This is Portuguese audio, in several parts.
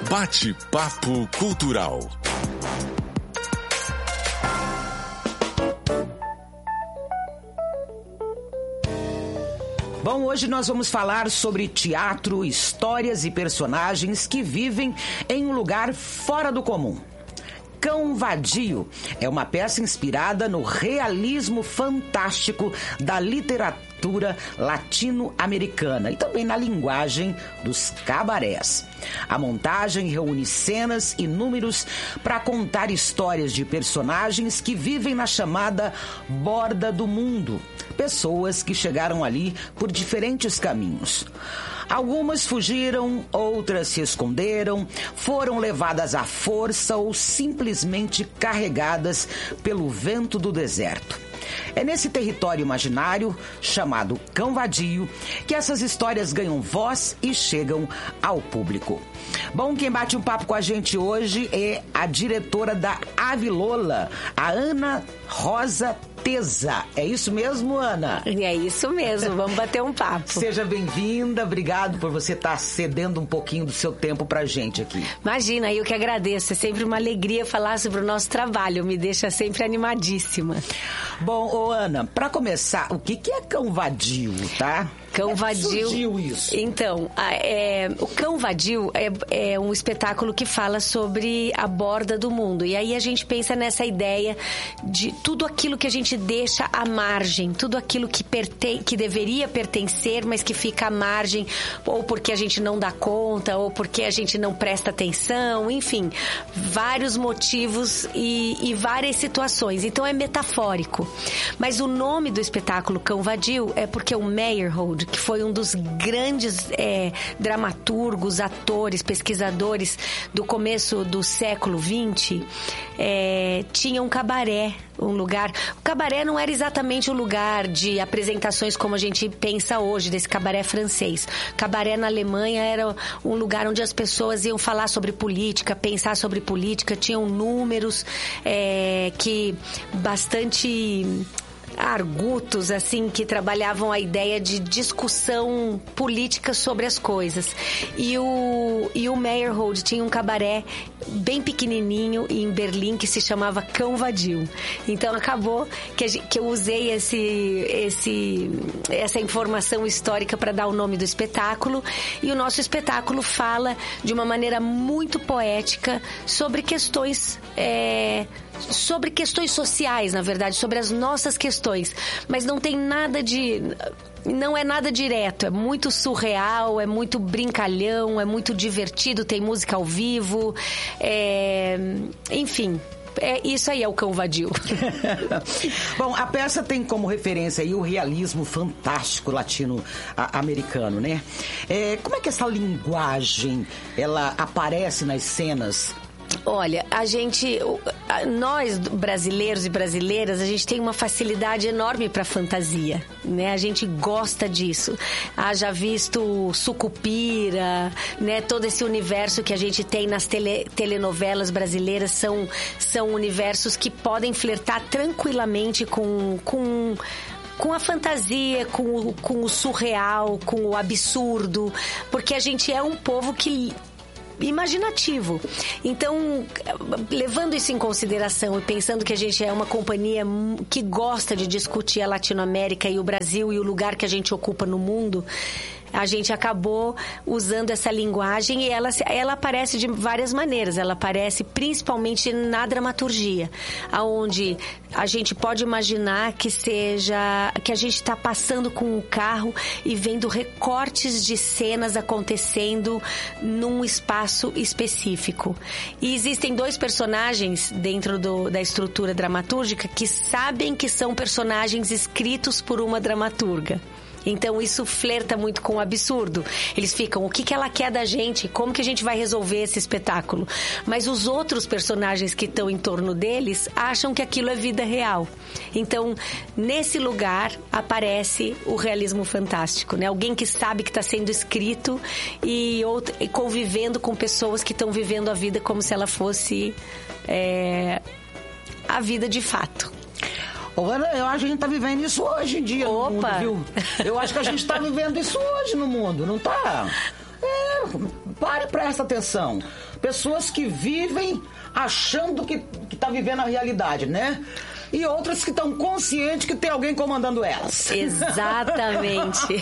Bate-papo cultural. Bom, hoje nós vamos falar sobre teatro, histórias e personagens que vivem em um lugar fora do comum. Cão Vadio é uma peça inspirada no realismo fantástico da literatura latino-americana e também na linguagem dos cabarés. A montagem reúne cenas e números para contar histórias de personagens que vivem na chamada borda do mundo. Pessoas que chegaram ali por diferentes caminhos. Algumas fugiram, outras se esconderam, foram levadas à força ou simplesmente carregadas pelo vento do deserto. É nesse território imaginário, chamado Cão Vadio, que essas histórias ganham voz e chegam ao público. Bom, quem bate um papo com a gente hoje é a diretora da Avilola, a Ana Rosa Teza. É isso mesmo, Ana? É isso mesmo, vamos bater um papo. Seja bem-vinda, obrigado por você estar cedendo um pouquinho do seu tempo pra gente aqui. Imagina, eu que agradeço, é sempre uma alegria falar sobre o nosso trabalho, me deixa sempre animadíssima. Bom, ô Ana, pra começar, o que é Cão Vadio, tá? Cão Vadio. Surgiu isso? Então, o Cão Vadio é um espetáculo que fala sobre a borda do mundo. E aí a gente pensa nessa ideia de tudo aquilo que a gente deixa à margem, tudo aquilo que deveria pertencer, mas que fica à margem, ou porque a gente não dá conta, ou porque a gente não presta atenção, enfim, vários motivos e várias situações. Então é metafórico. Mas o nome do espetáculo Cão Vadio é porque o Meyerhold, que foi um dos grandes dramaturgos, atores, pesquisadores do começo do século XX, tinha um cabaré, um lugar... O cabaré não era exatamente um lugar de apresentações como a gente pensa hoje, desse cabaré francês. Cabaré na Alemanha era um lugar onde as pessoas iam falar sobre política, pensar sobre política, tinham números que bastante... argutos, assim, que trabalhavam a ideia de discussão política sobre as coisas. E o Meyerhold tinha um cabaré bem pequenininho em Berlim que se chamava Cão Vadio. Então acabou que eu usei essa informação histórica para dar o nome do espetáculo, e o nosso espetáculo fala de uma maneira muito poética sobre questões sociais, na verdade, sobre as nossas questões, mas não tem nada não é nada direto, é muito surreal, é muito brincalhão, é muito divertido, tem música ao vivo, enfim... isso aí é o Cão Vadio. Bom, a peça tem como referência aí o realismo fantástico latino-americano, né? Como é que essa linguagem, ela aparece nas cenas? Olha, nós brasileiros e brasileiras, a gente tem uma facilidade enorme para fantasia, né? A gente gosta disso. Haja visto Sucupira, né? Todo esse universo que a gente tem nas telenovelas brasileiras são universos que podem flertar tranquilamente com a fantasia, com o surreal, com o absurdo, porque a gente é um povo imaginativo. Então, levando isso em consideração e pensando que a gente é uma companhia que gosta de discutir a Latinoamérica e o Brasil e o lugar que a gente ocupa no mundo, a gente acabou usando essa linguagem e ela aparece de várias maneiras. Ela aparece principalmente na dramaturgia, onde a gente pode imaginar que a gente está passando com o carro e vendo recortes de cenas acontecendo num espaço específico. E existem dois personagens dentro da estrutura dramatúrgica que sabem que são personagens escritos por uma dramaturga. Então isso flerta muito com o absurdo. Eles ficam, o que ela quer da gente? Como que a gente vai resolver esse espetáculo? Mas os outros personagens que estão em torno deles acham que aquilo é vida real. Então, nesse lugar aparece o realismo fantástico, né? Alguém que sabe que está sendo escrito e convivendo com pessoas que estão vivendo a vida como se ela fosse a vida de fato. Ana, eu acho que a gente tá vivendo isso hoje em dia no mundo, viu? Eu acho que a gente tá vivendo isso hoje no mundo, não tá? Presta atenção. Pessoas que vivem achando que tá vivendo a realidade, né? E outras que estão conscientes que tem alguém comandando elas. Exatamente.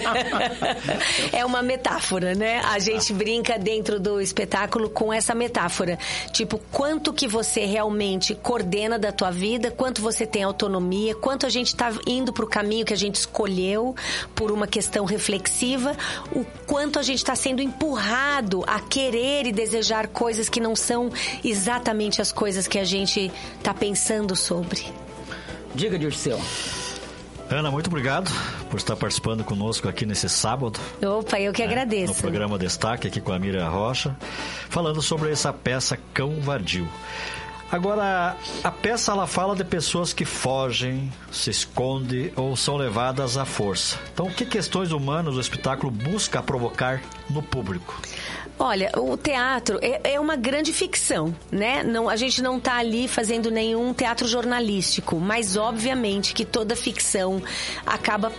É uma metáfora, né? A gente brinca dentro do espetáculo com essa metáfora. Tipo, quanto que você realmente coordena da tua vida, quanto você tem autonomia, quanto a gente tá indo pro caminho que a gente escolheu por uma questão reflexiva, o quanto a gente tá sendo empurrado a querer e desejar coisas que não são exatamente as coisas que a gente tá pensando sobre. Diga, Dirceu. Ana, muito obrigado por estar participando conosco aqui nesse sábado. Opa, eu que agradeço. No programa Destaque, aqui com a Mira Rocha, falando sobre essa peça Cão Vadio. Agora, a peça ela fala de pessoas que fogem, se escondem ou são levadas à força. Então, que questões humanas o espetáculo busca provocar no público? Olha, o teatro é uma grande ficção, né? A gente não está ali fazendo nenhum teatro jornalístico, mas obviamente que toda ficção acaba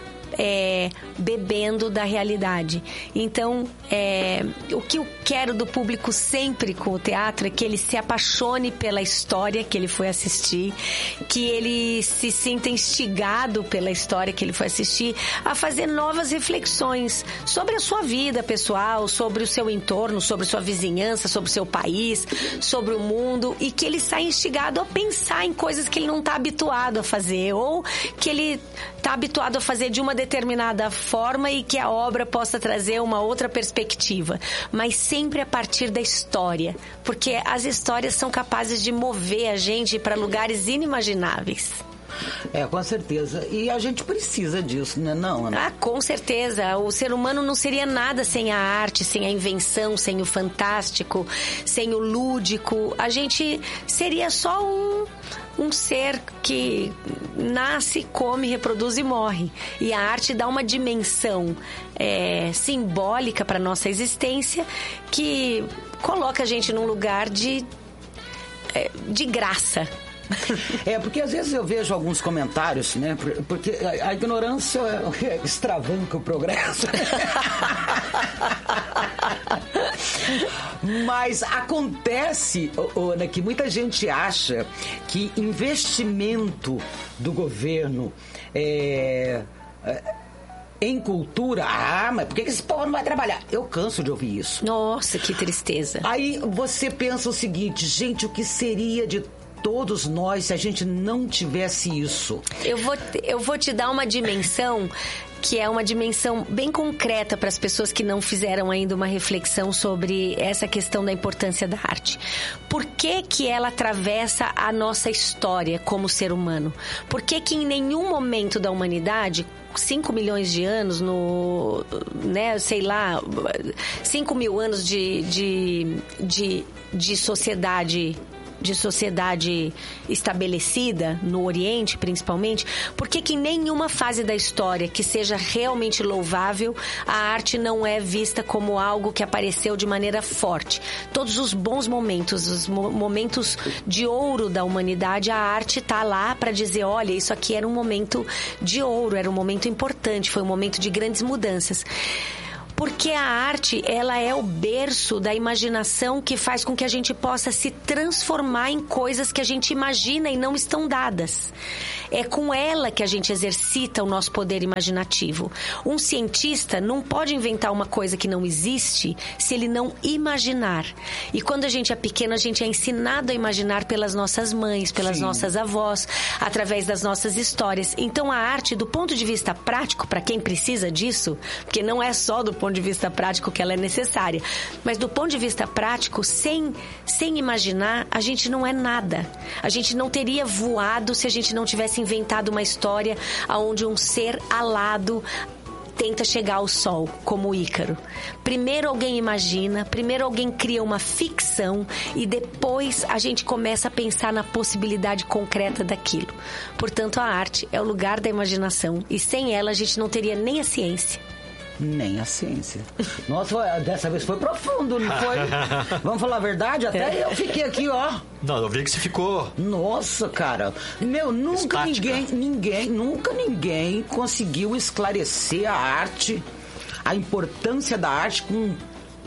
bebendo da realidade. Então, o que eu quero do público sempre com o teatro é que ele se apaixone pela história que ele foi assistir, que ele se sinta instigado pela história que ele foi assistir, a fazer novas reflexões sobre a sua vida pessoal, sobre o seu entorno, sobre sua vizinhança, sobre o seu país, sobre o mundo, e que ele saia instigado a pensar em coisas que ele não está habituado a fazer, ou que ele está habituado a fazer de uma determinada forma e que a obra possa trazer uma outra perspectiva, mas sempre a partir da história, porque as histórias são capazes de mover a gente para lugares inimagináveis. Com certeza. E a gente precisa disso, né, não, Ana? Ah, com certeza. O ser humano não seria nada sem a arte, sem a invenção, sem o fantástico, sem o lúdico. A gente seria só um ser que nasce, come, reproduz e morre. E a arte dá uma dimensão simbólica para nossa existência que coloca a gente num lugar de graça. Porque às vezes eu vejo alguns comentários, né? Porque a ignorância extravanca o progresso. Mas acontece, Ana, que muita gente acha que investimento do governo em cultura, mas por que esse povo não vai trabalhar? Eu canso de ouvir isso. Nossa, que tristeza. Aí você pensa o seguinte, gente, o que seria de todos nós se a gente não tivesse isso? Eu vou te dar uma dimensão que é uma dimensão bem concreta para as pessoas que não fizeram ainda uma reflexão sobre essa questão da importância da arte. Por que que ela atravessa a nossa história como ser humano? Por que que em nenhum momento da humanidade, 5 milhões de anos, 5 mil anos de sociedade estabelecida, no Oriente principalmente, por que que em nenhuma fase da história que seja realmente louvável, a arte não é vista como algo que apareceu de maneira forte? Todos os bons momentos, os momentos de ouro da humanidade, a arte está lá para dizer, olha, isso aqui era um momento de ouro, era um momento importante, foi um momento de grandes mudanças. Porque a arte, ela é o berço da imaginação que faz com que a gente possa se transformar em coisas que a gente imagina e não estão dadas. É com ela que a gente exercita o nosso poder imaginativo. Um cientista não pode inventar uma coisa que não existe se ele não imaginar. E quando a gente é pequeno, a gente é ensinado a imaginar pelas nossas mães, pelas nossas avós, através das nossas histórias. Então a arte, do ponto de vista prático, para quem precisa disso, porque não é só do ponto de vista prático que ela é necessária, mas do ponto de vista prático, sem imaginar, a gente não é nada. A gente não teria voado se a gente não tivesse inventado uma história onde um ser alado tenta chegar ao sol, como o Ícaro. Primeiro alguém imagina, primeiro alguém cria uma ficção e depois a gente começa a pensar na possibilidade concreta daquilo. Portanto, a arte é o lugar da imaginação e sem ela a gente não teria nem a ciência. Nem a ciência. Nossa, dessa vez foi profundo, não foi? Vamos falar a verdade? Até eu fiquei aqui, ó. Não, eu vi que você ficou... Nossa, cara. Nunca ninguém conseguiu esclarecer a arte, a importância da arte com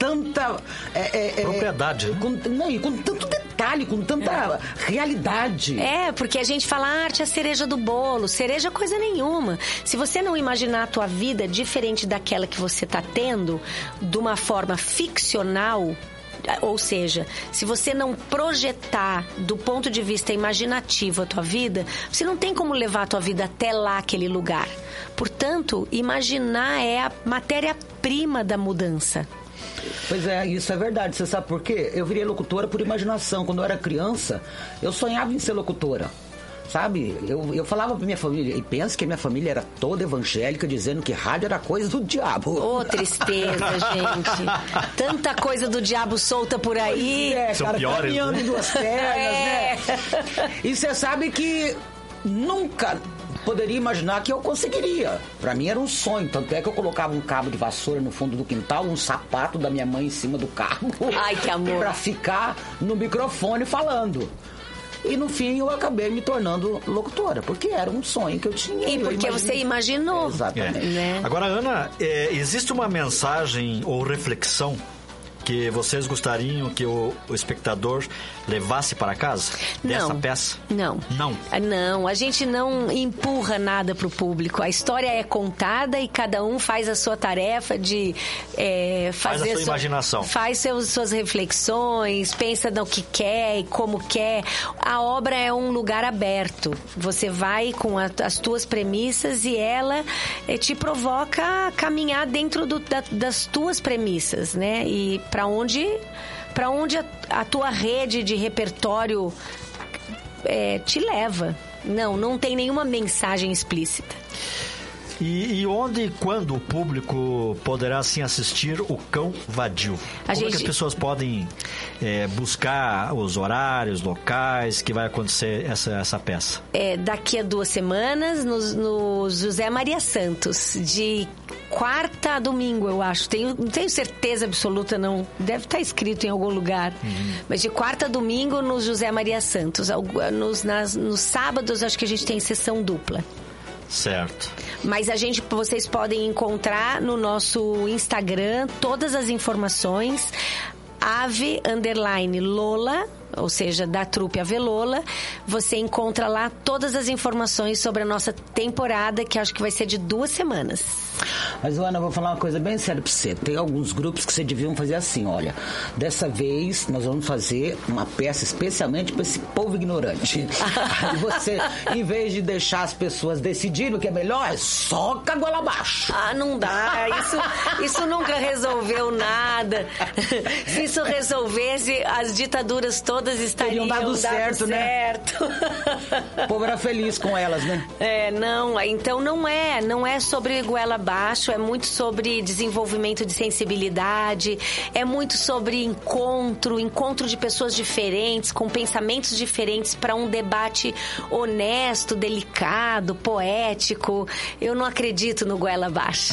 tanta... propriedade. E com tanto detalhe, com tanta realidade. Porque a gente fala, arte é a cereja do bolo. Cereja coisa nenhuma. Se você não imaginar a tua vida diferente daquela que você está tendo, de uma forma ficcional... Ou seja, se você não projetar do ponto de vista imaginativo a tua vida, você não tem como levar a tua vida até lá, aquele lugar. Portanto, imaginar é a matéria-prima da mudança. Pois é, isso é verdade. Você sabe por quê? Eu virei locutora por imaginação. Quando eu era criança, eu sonhava em ser locutora. Sabe, eu falava pra minha família, e penso que a minha família era toda evangélica, dizendo que rádio era coisa do diabo. Ô, tristeza, gente. Tanta coisa do diabo solta por aí. São cara, piores, caminhando em duas pernas, né? E você sabe que nunca poderia imaginar que eu conseguiria. Pra mim era um sonho, tanto é que eu colocava um cabo de vassoura no fundo do quintal, um sapato da minha mãe em cima do carro. Ai, que amor. Pra ficar no microfone falando. E no fim eu acabei me tornando locutora, porque era um sonho que eu tinha. E porque você imaginou. Exatamente. Né? Agora, Ana, existe uma mensagem ou reflexão que vocês gostariam que o espectador levasse para casa dessa peça? Não. Não, a gente não empurra nada para o público. A história é contada e cada um faz a sua tarefa de fazer a sua imaginação. Faz suas reflexões, pensa no que quer e como quer. A obra é um lugar aberto. Você vai com as tuas premissas e ela te provoca a caminhar dentro das tuas premissas, né? E para onde a tua rede de repertório te leva. Não tem nenhuma mensagem explícita. E onde e quando o público poderá, assim, assistir o Cão Vadio? Como que as pessoas podem buscar os horários, locais que vai acontecer essa peça? Daqui a 2 semanas, no José Maria Santos, de quarta a domingo, eu acho. Não tenho certeza absoluta, não. Deve estar escrito em algum lugar. Mas de quarta a domingo, no José Maria Santos. Nos sábados, acho que a gente tem sessão dupla. Certo. Mas vocês podem encontrar no nosso Instagram todas as informações. ave_Lola, ou seja, da trupe Ave Lola. Você encontra lá todas as informações sobre a nossa temporada, que acho que vai ser de 2 semanas. Mas, Ana, eu vou falar uma coisa bem séria pra você. Tem alguns grupos que você deviam fazer assim, olha. Dessa vez, nós vamos fazer uma peça especialmente pra esse povo ignorante. Aí você, em vez de deixar as pessoas decidirem o que é melhor, soca a goela abaixo. Não dá. Isso nunca resolveu nada. Se isso resolvesse, as ditaduras todas estariam dado certo, né? O povo era feliz com elas, né? Então não é sobre goela abaixo, é muito sobre desenvolvimento de sensibilidade, é muito sobre encontro de pessoas diferentes, com pensamentos diferentes para um debate honesto, delicado, poético. Eu não acredito no goela abaixo.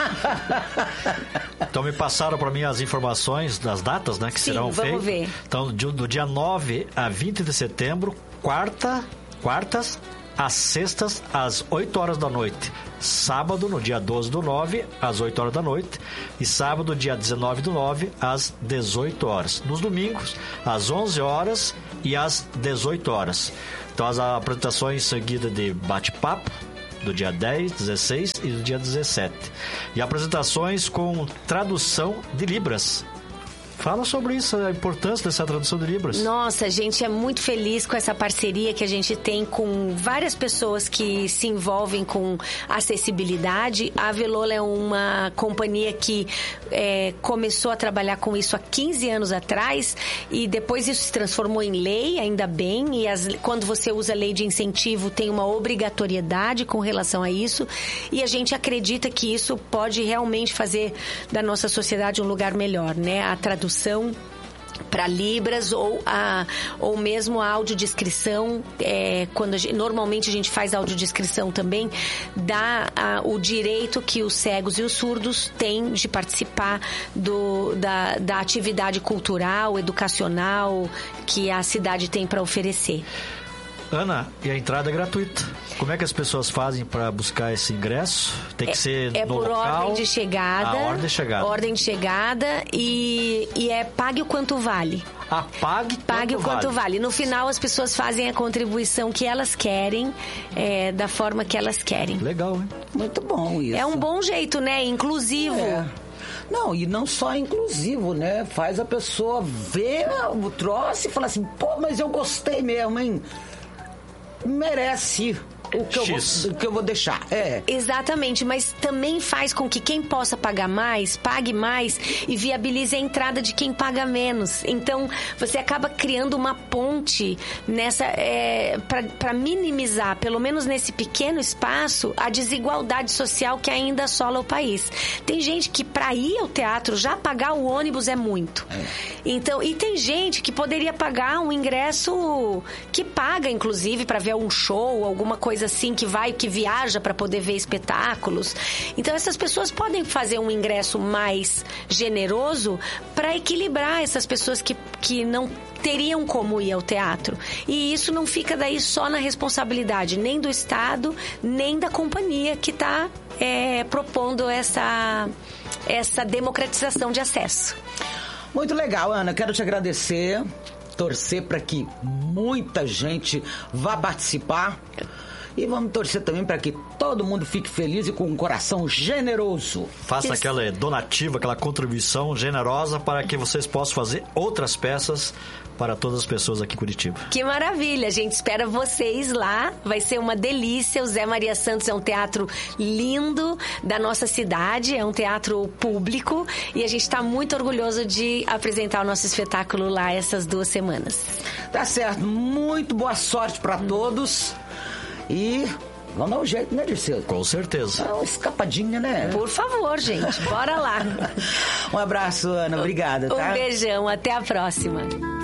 Então me passaram para mim as informações das datas, né, que serão feitas. Vamos ver. Então, do dia 9 a 20 de setembro, quartas às sextas, às 8 horas da noite. Sábado, no dia 12/9, às 8 horas da noite. E sábado, dia 19/9, às 18 horas. Nos domingos, às 11 horas e às 18 horas. Então, as apresentações seguidas de bate-papo, do dia 10, 16 e do dia 17. E apresentações com tradução de Libras. Fala sobre isso, a importância dessa tradução de Libras. Nossa, a gente é muito feliz com essa parceria que a gente tem com várias pessoas que se envolvem com acessibilidade. A Ave Lola é uma companhia que começou a trabalhar com isso há 15 anos atrás e depois isso se transformou em lei, ainda bem. E quando você usa lei de incentivo, tem uma obrigatoriedade com relação a isso. E a gente acredita que isso pode realmente fazer da nossa sociedade um lugar melhor, né? A tradução para Libras ou mesmo a audiodescrição, normalmente a gente faz audiodescrição também, dá o direito que os cegos e os surdos têm de participar da atividade cultural, educacional que a cidade tem para oferecer. Ana, e a entrada é gratuita. Como é que as pessoas fazem para buscar esse ingresso? Tem que ser no por local? ordem de chegada. Ordem de chegada. Ordem de chegada e é pague o quanto vale. Pague o quanto vale. No final, as pessoas fazem a contribuição que elas querem, da forma que elas querem. Legal, hein? Muito bom isso. É um bom jeito, né? Inclusivo. Não, e não só inclusivo, né? Faz a pessoa ver o troço e falar assim, pô, mas eu gostei mesmo, hein? Merece o que eu vou deixar. Exatamente, mas também faz com que quem possa pagar mais, pague mais e viabilize a entrada de quem paga menos. Então, você acaba criando uma ponte nessa para minimizar, pelo menos nesse pequeno espaço, a desigualdade social que ainda assola o país. Tem gente que para ir ao teatro, já pagar o ônibus é muito. Então, e tem gente que poderia pagar um ingresso que paga, inclusive, para ver um show, alguma coisa assim, que viaja para poder ver espetáculos. Então essas pessoas podem fazer um ingresso mais generoso para equilibrar essas pessoas que não teriam como ir ao teatro. E isso não fica daí só na responsabilidade nem do Estado, nem da companhia que está propondo essa democratização de acesso. Muito legal, Ana. Quero te agradecer, torcer para que muita gente vá participar. E vamos torcer também para que todo mundo fique feliz e com um coração generoso. Faça aquela donativa, aquela contribuição generosa para que vocês possam fazer outras peças para todas as pessoas aqui em Curitiba. Que maravilha! A gente espera vocês lá. Vai ser uma delícia. O Zé Maria Santos é um teatro lindo da nossa cidade. É um teatro público. E a gente está muito orgulhoso de apresentar o nosso espetáculo lá essas 2 semanas. Tá certo. Muito boa sorte para todos. E vamos dar um jeito, né, Dirceu? Com certeza. Uma escapadinha, né? Por favor, gente. Bora lá. Um abraço, Ana. Obrigada, tá? Um beijão. Até a próxima.